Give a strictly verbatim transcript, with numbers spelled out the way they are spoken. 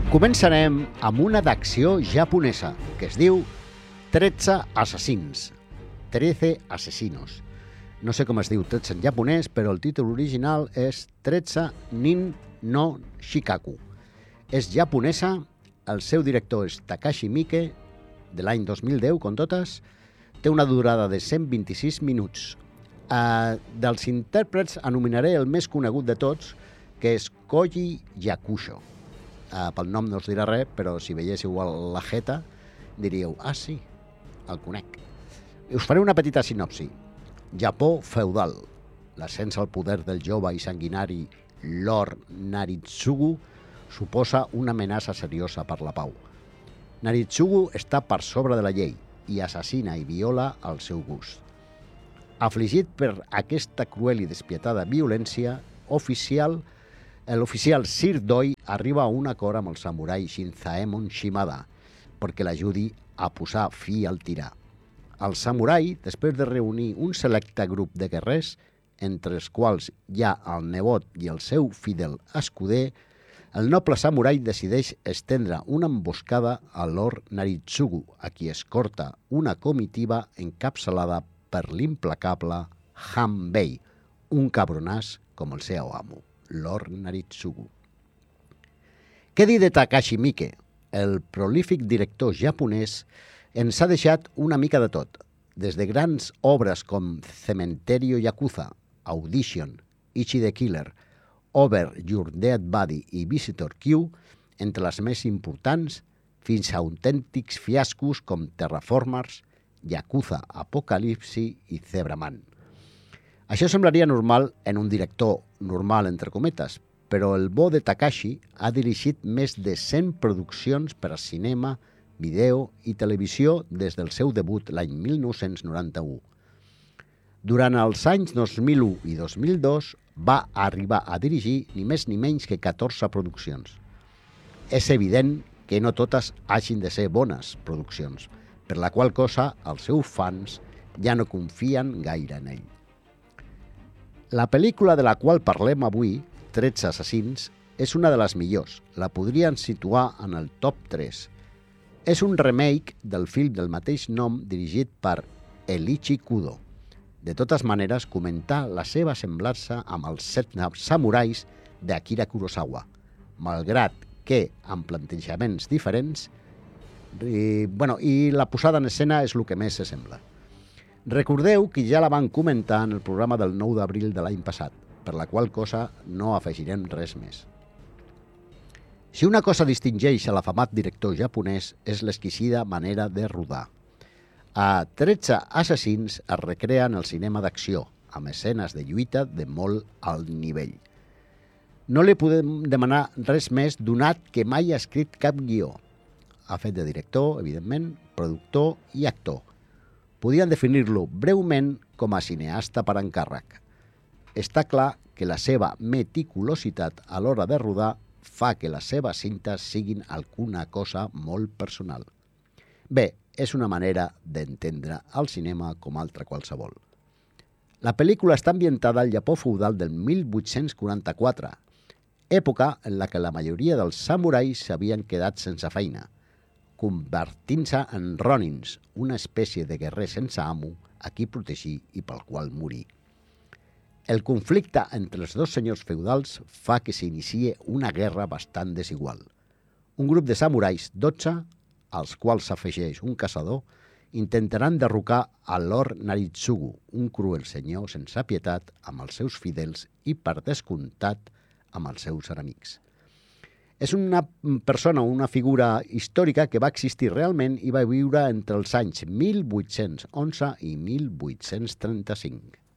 Començarem amb una d'acció japonesa que es diu tretze assassins, trece asesinos. No sé com es diu tretze en japonès, però el títol original és tretze nin no shikaku. És japonesa, el seu director és Takashi Miike, de l'any dos mil deu, com totes, té una durada de cent vint-i-sis minuts. Uh, dels intèrprets anomenaré el més conegut de tots, que és Koji Yakusho. Uh, pel nom no us dirà res, però si veiéssiu la jeta, diríeu, ah sí, el conec. Us faré una petita sinopsi. Japó feudal. L'ascens al poder del jove i sanguinari Lord Naritsugu suposa una amenaça seriosa per la pau. Naritsugu està per sobre de la llei i assassina i viola al seu gust. Afligit per aquesta cruel i despietada violència oficial, l'oficial Sir Doi arriba a un acord amb el samurai Shinzaemon Shimada perquè l'ajudi a posar fi al tirà. El samurai, després de reunir un selecte grup de guerrers, entre els quals hi ha el nebot i el seu fidel escuder, el noble samurai decideix estendre una emboscada a Lord Naritsugu, a qui escorta una comitiva encapçalada per l'implacable Hanbei, un cabronàs com el seu amo, Lord Naritsugu. Què dir de Takashi Miike? El prolífic director japonès ens ha deixat una mica de tot, des de grans obres com Cementerio Yakuza, Audition, Ichi the Killer, Over Your Dead Body i Visitor Q, entre les més importants, fins a autèntics fiascos com Terraformers, Yakuza Apocalipsi i Zebraman. Això semblaria normal en un director normal, entre cometes, però el bo de Takashi ha dirigit més de cent produccions per a cinema, vídeo i televisió des del seu debut l'any mil nou-cents noranta-u. Durant els anys dos mil u i dos mil dos va arribar a dirigir ni més ni menys que catorze produccions. És evident que no totes hagin de ser bones produccions, per la qual cosa els seus fans ja no confien gaire en ell. La pel·lícula de la qual parlem avui, tretze assassins, és una de les millors. La podrien situar en el top tres. És un remake del film del mateix nom dirigit per Eiichi Kudo. De totes maneres, comentar la seva semblança amb els set samurais d'Akira Kurosawa, malgrat que amb plantejaments diferents, i, bueno, i la posada en escena és el que més s'assembla. Recordeu que ja la van comentar en el programa del nou d'abril de l'any passat, per la qual cosa no afegirem res més. Si una cosa distingeix a l'afamat director japonès és l'exquisida manera de rodar. A tretze assassins es recrea en el cinema d'acció, amb escenes de lluita de molt alt nivell. No li podem demanar res més donat que mai ha escrit cap guió. Ha fet de director, evidentment, productor i actor. Podien definir-lo breument com a cineasta per encàrrec. Està clar que la seva meticulositat a l'hora de rodar fa que les seves cintes siguin alguna cosa molt personal. Bé, és una manera d'entendre el cinema com altra qualsevol. La pel·lícula està ambientada al Japó feudal del mil vuit-cents quaranta-quatre, època en la que la majoria dels samurais s'havien quedat sense feina, convertint-se en ronins, una espècie de guerrer sense amo a qui protegir i pel qual morir. El conflicte entre els dos senyors feudals fa que s'inicie una guerra bastant desigual. Un grup de samurais, dotze, als quals s'afegeix un caçador, intentaran derrocar a Lord Naritsugu, un cruel senyor sense pietat amb els seus fidels i, per descomptat, amb els seus enemics. És una persona, una figura històrica que va existir realment i va viure entre els anys mil vuit-cents onze i mil vuit-cents trenta-cinc.